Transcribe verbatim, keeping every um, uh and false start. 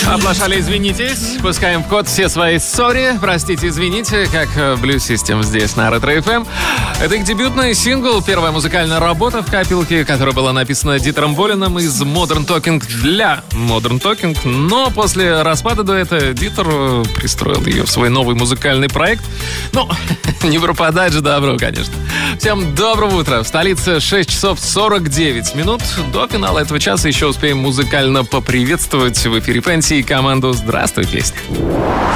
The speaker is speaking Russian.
Оплошали, извинитесь. Пускаем в ход все свои ссори. Простите, извините, как Blue System здесь на Ретро эф эм. Это их дебютный сингл, первая музыкальная работа в копилке, которая была написана Дитером Болином из Modern Talking для Modern Talking. Но после распада дуэта Дитер пристроил ее в свой новый музыкальный проект. Ну, не пропадать же добро, конечно. Всем доброго утра. В столице шесть часов сорок девять минут. До финала этого часа еще успеем музыкально поприветствовать в эфире Фэнси и команду «Здравствуй, песня».